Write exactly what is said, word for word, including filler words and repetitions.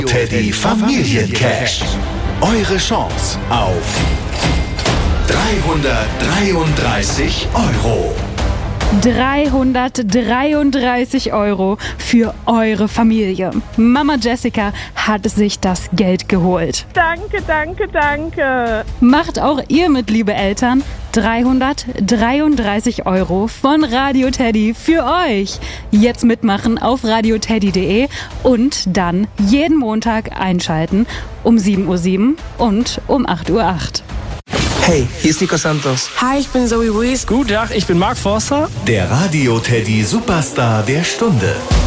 Teddy Familiencash. Eure Chance auf dreihundertdreiunddreißig Euro. dreihundertdreiunddreißig Euro für eure Familie. Mama Jessica hat sich das Geld geholt. Danke, danke, danke. Macht auch ihr mit, liebe Eltern. dreihundertdreiunddreißig Euro von Radio Teddy für euch. Jetzt mitmachen auf radioteddy punkt de und dann jeden Montag einschalten um sieben Uhr sieben und um acht Uhr acht. Hey, hier ist Nico Santos. Hi, ich bin Zoe Ruiz. Guten Tag, ich bin Mark Forster. Der Radio Teddy Superstar der Stunde.